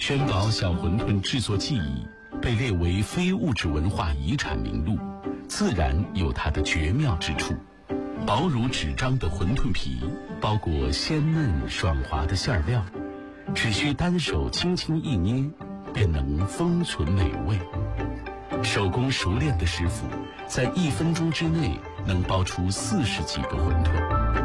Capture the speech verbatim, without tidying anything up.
宣宝小馄饨制作技艺被列为非物质文化遗产名录，自然有它的绝妙之处。薄如纸张的馄饨皮包裹鲜嫩爽滑的馅料，只需单手轻轻一捏，便能封存美味。手工熟练的师傅，在一分钟之内能包出四十几个馄饨。